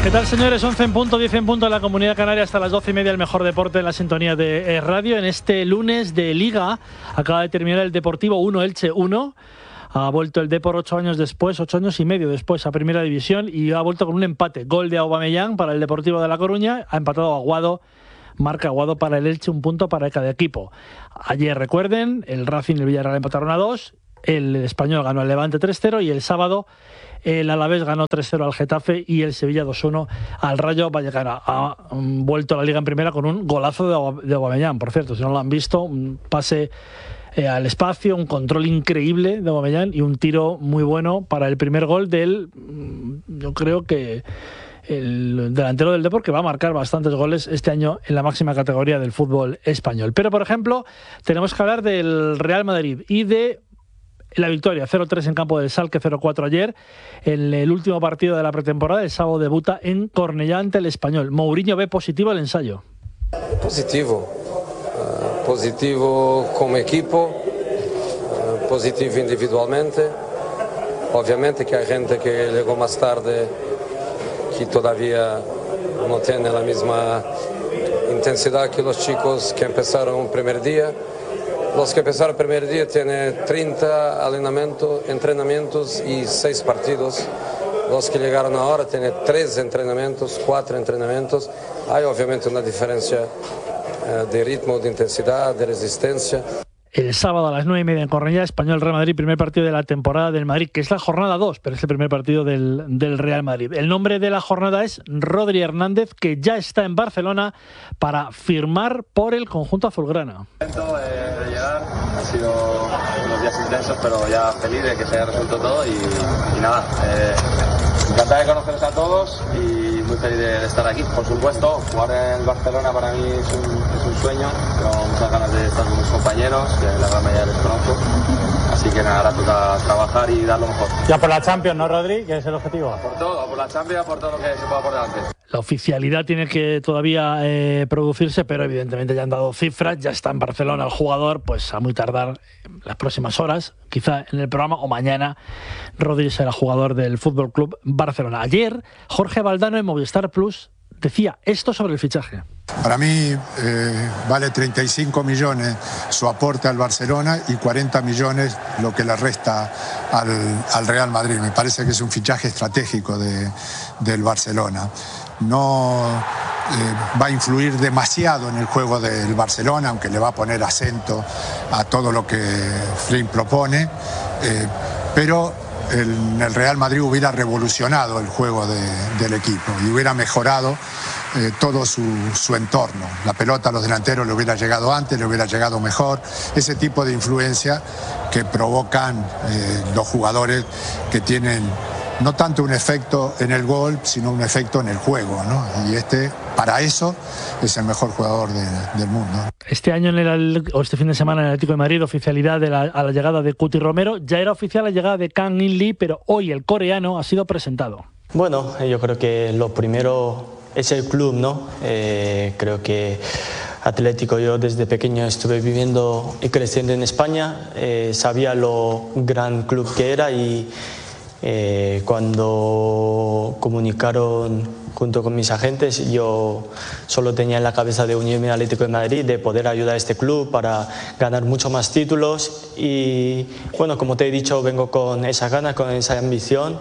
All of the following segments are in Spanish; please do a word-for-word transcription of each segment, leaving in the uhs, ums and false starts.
¿Qué tal, señores? once en punto, diez en punto en la Comunidad Canaria, hasta las doce y media, el mejor deporte en la sintonía de radio. En este lunes de Liga acaba de terminar el Deportivo uno, Elche uno. Ha vuelto el Depor ocho años después, ocho años y medio después a Primera División, y ha vuelto con un empate. Gol de Aubameyang para el Deportivo de La Coruña, ha empatado Aguado, marca Aguado para el Elche, un punto para cada equipo. Ayer, recuerden, el Racing y el Villarreal empataron a dos, el Español ganó al Levante tres cero y el sábado el Alavés ganó tres cero al Getafe y el Sevilla dos uno al Rayo Vallecano. Ha vuelto a la Liga en Primera con un golazo de Aubameyang, por cierto, si no lo han visto, un pase eh, al espacio, un control increíble de Aubameyang y un tiro muy bueno para el primer gol del, yo creo que el delantero del Depor, que va a marcar bastantes goles este año en la máxima categoría del fútbol español. Pero, por ejemplo, tenemos que hablar del Real Madrid y de la victoria cero tres en campo del Schalke, cero cuatro ayer, en el último partido de la pretemporada. El sábado debuta en Cornellá ante el Español. Mourinho ve positivo el ensayo. Positivo, uh, positivo como equipo, uh, positivo individualmente. Obviamente que hay gente que llegó más tarde que todavía no tiene la misma intensidad que los chicos que empezaron el primer día. Los que empezaron el primer día tienen treinta entrenamientos y seis partidos. Los que llegaron ahora tienen tres entrenamientos, cuatro entrenamientos. Hay obviamente una diferencia eh, de ritmo, de intensidad, de resistencia. El sábado a las nueve y media en Cornellá, Español-Real Madrid, primer partido de la temporada del Madrid, que es la jornada dos, pero es el primer partido del, del Real Madrid. El nombre de la jornada es Rodri Hernández, que ya está en Barcelona para firmar por el conjunto azulgrana. Intento eh, de llegar, han sido unos días intensos, pero ya feliz de que se haya resuelto todo y, y nada, eh, encantado de conoceros a todos y muy feliz de, de estar aquí. Por supuesto, jugar en Barcelona para mí es un, es un sueño, tengo muchas ganas de estar con mis compañeros, que la gran mayoría les conozco, así que nada, ahora toca trabajar y dar lo mejor. Ya por la Champions, ¿no, Rodri? ¿Qué es el objetivo? Por todo, por la Champions, por todo lo que se pueda por delante. La oficialidad tiene que todavía eh, producirse, pero evidentemente ya han dado cifras, ya está en Barcelona el jugador, pues a muy tardar las próximas horas, quizá en el programa o mañana, Rodri será jugador del F C Barcelona. Ayer, Jorge Valdano en Movistar Plus decía esto sobre el fichaje. Para mí eh, vale treinta y cinco millones su aporte al Barcelona y cuarenta millones lo que le resta al, al Real Madrid. Me parece que es un fichaje estratégico de, del Barcelona. No eh, va a influir demasiado en el juego del Barcelona, aunque le va a poner acento a todo lo que Flynn propone, eh, pero el, el Real Madrid hubiera revolucionado el juego de, del equipo y hubiera mejorado eh, todo su, su entorno. La pelota a los delanteros le hubiera llegado antes, le hubiera llegado mejor. Ese tipo de influencia que provocan eh, los jugadores que tienen no tanto un efecto en el gol, sino un efecto en el juego, ¿no? Y este, para eso, es el mejor jugador de, del mundo. Este año, en el, o este fin de semana, en el Atlético de Madrid, oficialidad de la, a la llegada de Cuti Romero. Ya era oficial la llegada de Kang In Lee, pero hoy el coreano ha sido presentado. Bueno, yo creo que lo primero es el club, ¿no? Eh, creo que Atlético, yo desde pequeño estuve viviendo y creciendo en España, eh, sabía lo gran club que era y Eh, cuando comunicaron junto con mis agentes, yo solo tenía en la cabeza de unirme al Atlético de Madrid, de poder ayudar a este club para ganar mucho más títulos y bueno, como te he dicho, vengo con esa ganas, con esa ambición.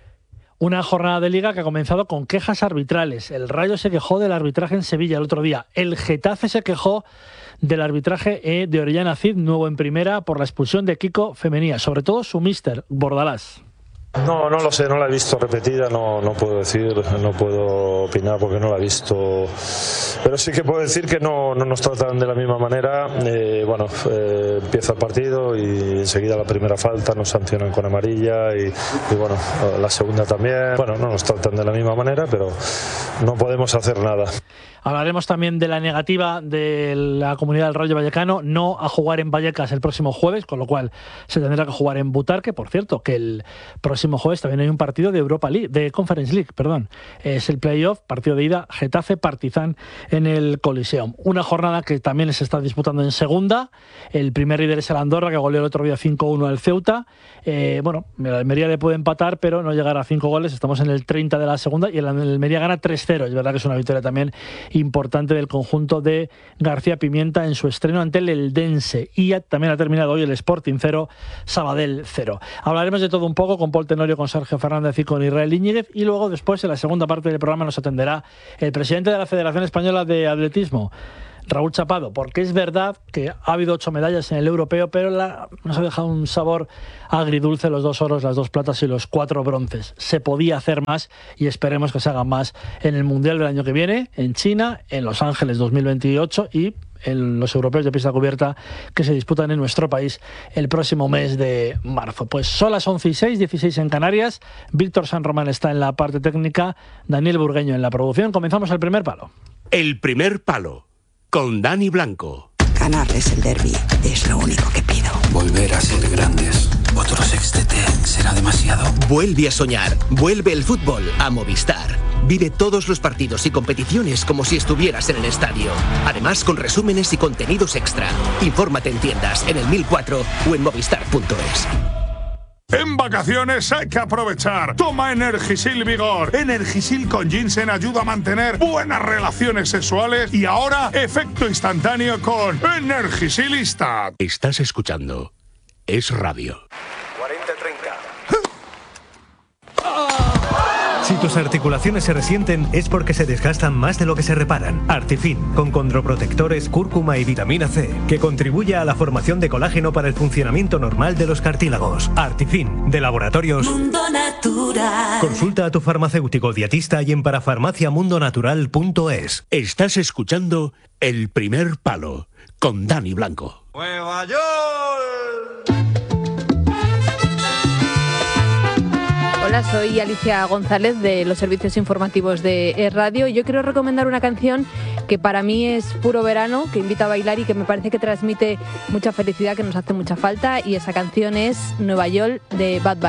Una jornada de Liga que ha comenzado con quejas arbitrales. El Rayo se quejó del arbitraje en Sevilla el otro día. El Getafe se quejó del arbitraje de Orellana Cid, nuevo en primera, por la expulsión de Kiko Femenía, sobre todo su míster, Bordalás. No, no lo sé, no la he visto repetida, no, no puedo decir, no puedo opinar porque no la he visto, pero sí que puedo decir que no, no nos tratan de la misma manera. Eh, bueno, eh, empieza el partido y enseguida la primera falta nos sancionan con amarilla y, y bueno, la segunda también. Bueno, no nos tratan de la misma manera, pero no podemos hacer nada. Hablaremos también de la negativa de la comunidad del Rayo Vallecano no a jugar en Vallecas el próximo jueves, con lo cual se tendrá que jugar en Butarque. Por cierto, que el próximo jueves también hay un partido de Europa League, de Conference League, perdón. Es el playoff, partido de ida, Getafe Partizan en el Coliseum. Una jornada que también se está disputando en segunda. El primer líder es el Andorra, que goleó el otro día cinco uno al Ceuta. Eh, bueno, el Almería le puede empatar, pero no llegar a cinco goles. Estamos en el treinta de la segunda y el Almería gana tres cero. Es verdad que es una victoria también importante del conjunto de García Pimienta en su estreno ante el Eldense. Y también ha terminado hoy el Sporting cero, Sabadell cero. Hablaremos de todo un poco con Paul Tenorio, con Sergio Fernández y con Israel Íñiguez, y luego después en la segunda parte del programa nos atenderá el presidente de la Federación Española de Atletismo, Raúl Chapado, porque es verdad que ha habido ocho medallas en el europeo, pero la, nos ha dejado un sabor agridulce los dos oros, las dos platas y los cuatro bronces. Se podía hacer más y esperemos que se haga más en el Mundial del año que viene, en China, en Los Ángeles dos mil veintiocho y en los europeos de pista cubierta que se disputan en nuestro país el próximo mes de marzo. Pues son las once y seis, dieciséis en Canarias. Víctor San Román está en la parte técnica, Daniel Burgueño en la producción. Comenzamos el primer palo. El primer palo, con Dani Blanco. Ganarles el derbi es lo único que pido. Volver a ser grandes. Otro sextete será demasiado. Vuelve a soñar. Vuelve el fútbol a Movistar. Vive todos los partidos y competiciones como si estuvieras en el estadio. Además, con resúmenes y contenidos extra. Infórmate en tiendas, en el mil cuatro o en movistar punto es. En vacaciones hay que aprovechar. Toma Energisil Vigor. Energisil con ginseng ayuda a mantener buenas relaciones sexuales y ahora efecto instantáneo con Energisilista. Estás escuchando Es Radio. cuarenta treinta. Si tus articulaciones se resienten es porque se desgastan más de lo que se reparan. Artifin, con condroprotectores, cúrcuma y vitamina C, que contribuye a la formación de colágeno para el funcionamiento normal de los cartílagos. Artifin, de Laboratorios Mundo Natural. Consulta a tu farmacéutico dietista y en parafarmaciamundonatural punto es. Estás escuchando El Primer Palo, con Dani Blanco. ¡Nueva York! Hola, soy Alicia González de los servicios informativos de E Radio y yo quiero recomendar una canción que para mí es puro verano, que invita a bailar y que me parece que transmite mucha felicidad, que nos hace mucha falta, y esa canción es Nueva York de Bad Bunny.